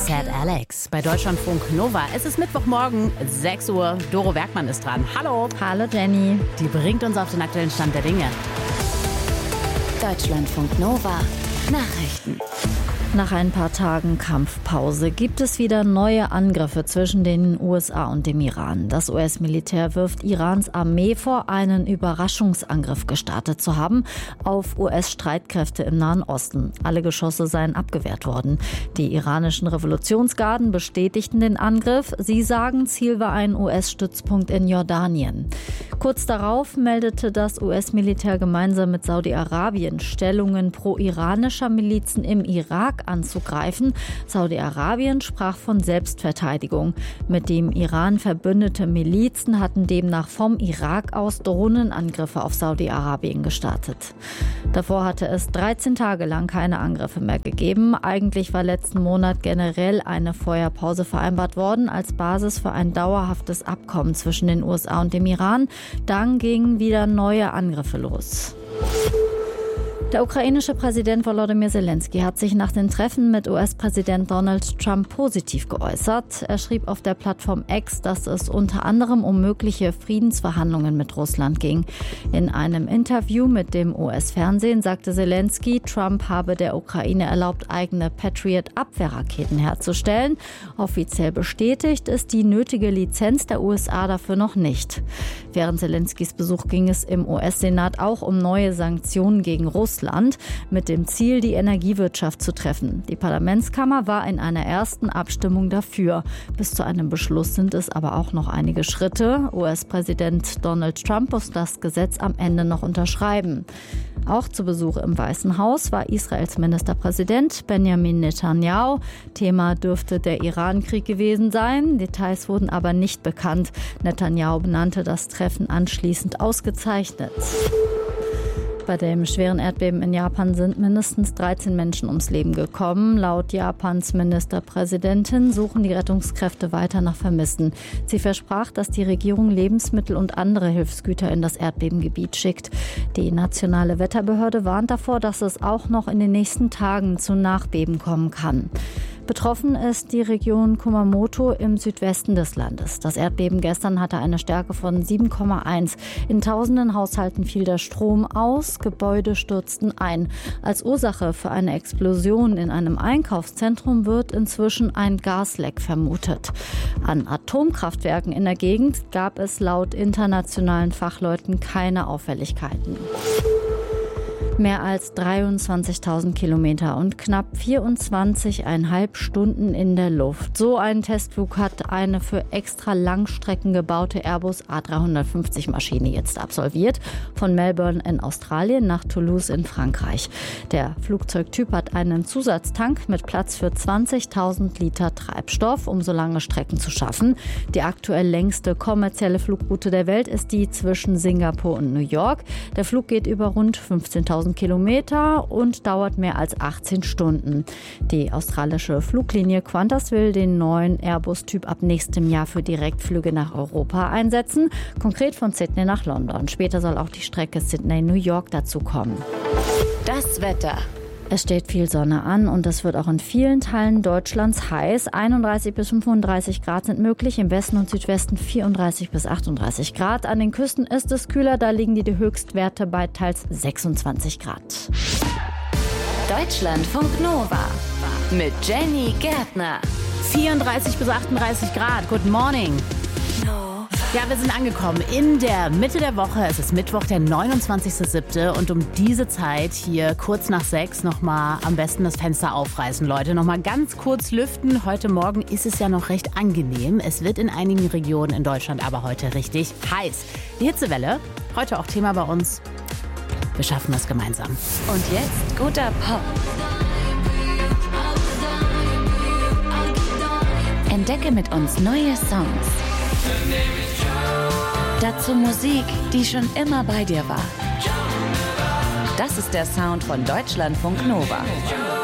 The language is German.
Sad Alex bei Deutschlandfunk Nova. Es ist Mittwochmorgen, 6 Uhr. Doro Werkmann ist dran. Hallo. Hallo Jenny. Die bringt uns auf den aktuellen Stand der Dinge. Deutschlandfunk Nova. Nachrichten. Nach ein paar Tagen Kampfpause gibt es wieder neue Angriffe zwischen den USA und dem Iran. Das US-Militär wirft Irans Armee vor, einen Überraschungsangriff gestartet zu haben auf US-Streitkräfte im Nahen Osten. Alle Geschosse seien abgewehrt worden. Die iranischen Revolutionsgarden bestätigten den Angriff. Sie sagen, Ziel war ein US-Stützpunkt in Jordanien. Kurz darauf meldete das US-Militär gemeinsam mit Saudi-Arabien Stellungen pro-iranischer Milizen im Irak anzugreifen. Saudi-Arabien sprach von Selbstverteidigung. Mit dem Iran verbündete Milizen hatten demnach vom Irak aus Drohnenangriffe auf Saudi-Arabien gestartet. Davor hatte es 13 Tage lang keine Angriffe mehr gegeben. Eigentlich war letzten Monat generell eine Feuerpause vereinbart worden als Basis für ein dauerhaftes Abkommen zwischen den USA und dem Iran. Dann gingen wieder neue Angriffe los. Der ukrainische Präsident Volodymyr Zelensky hat sich nach den Treffen mit US-Präsident Donald Trump positiv geäußert. Er schrieb auf der Plattform X, dass es unter anderem um mögliche Friedensverhandlungen mit Russland ging. In einem Interview mit dem US-Fernsehen sagte Zelensky, Trump habe der Ukraine erlaubt, eigene Patriot-Abwehrraketen herzustellen. Offiziell bestätigt ist die nötige Lizenz der USA dafür noch nicht. Während Zelenskys Besuch ging es im US-Senat auch um neue Sanktionen gegen Russland, mit dem Ziel, die Energiewirtschaft zu treffen. Die Parlamentskammer war in einer ersten Abstimmung dafür. Bis zu einem Beschluss sind es aber auch noch einige Schritte. US-Präsident Donald Trump muss das Gesetz am Ende noch unterschreiben. Auch zu Besuch im Weißen Haus war Israels Ministerpräsident Benjamin Netanyahu. Thema dürfte der Iran-Krieg gewesen sein. Details wurden aber nicht bekannt. Netanyahu benannte das Treffen anschließend ausgezeichnet. Bei dem schweren Erdbeben in Japan sind mindestens 13 Menschen ums Leben gekommen. Laut Japans Ministerpräsidentin suchen die Rettungskräfte weiter nach Vermissten. Sie versprach, dass die Regierung Lebensmittel und andere Hilfsgüter in das Erdbebengebiet schickt. Die nationale Wetterbehörde warnt davor, dass es auch noch in den nächsten Tagen zu Nachbeben kommen kann. Betroffen ist die Region Kumamoto im Südwesten des Landes. Das Erdbeben gestern hatte eine Stärke von 7,1. In tausenden Haushalten fiel der Strom aus, Gebäude stürzten ein. Als Ursache für eine Explosion in einem Einkaufszentrum wird inzwischen ein Gasleck vermutet. An Atomkraftwerken in der Gegend gab es laut internationalen Fachleuten keine Auffälligkeiten. Mehr als 23.000 Kilometer und knapp 24,5 Stunden in der Luft. So einen Testflug hat eine für extra Langstrecken gebaute Airbus A350-Maschine jetzt absolviert. Von Melbourne in Australien nach Toulouse in Frankreich. Der Flugzeugtyp hat einen Zusatztank mit Platz für 20.000 Liter Treibstoff, um so lange Strecken zu schaffen. Die aktuell längste kommerzielle Flugroute der Welt ist die zwischen Singapur und New York. Der Flug geht über rund 15.000 Kilometer und dauert mehr als 18 Stunden. Die australische Fluglinie Qantas will den neuen Airbus-Typ ab nächstem Jahr für Direktflüge nach Europa einsetzen, konkret von Sydney nach London. Später soll auch die Strecke Sydney-New York dazu kommen. Das Wetter. Es steht viel Sonne an und es wird auch in vielen Teilen Deutschlands heiß. 31 bis 35 Grad sind möglich, im Westen und Südwesten 34 bis 38 Grad. An den Küsten ist es kühler, da liegen die Höchstwerte bei teils 26 Grad. Deutschlandfunk Nova mit Jenny Gärtner. 34 bis 38 Grad. Good morning. Ja, wir sind angekommen in der Mitte der Woche. Es ist Mittwoch, der 29.07. Und um diese Zeit hier kurz nach 6 nochmal am besten das Fenster aufreißen, Leute. Nochmal ganz kurz lüften. Heute Morgen ist es ja noch recht angenehm. Es wird in einigen Regionen in Deutschland aber heute richtig heiß. Die Hitzewelle, heute auch Thema bei uns. Wir schaffen das gemeinsam. Und jetzt guter Pop. Entdecke mit uns neue Songs. Dazu Musik, die schon immer bei dir war. Das ist der Sound von Deutschlandfunk Nova.